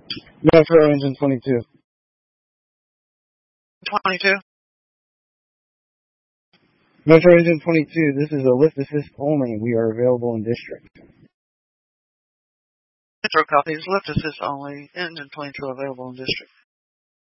Metro engine 22. 22. Metro engine 22, this is a lift assist only. We are available in district. Metro copies, lift assist only, engine 22 available in district.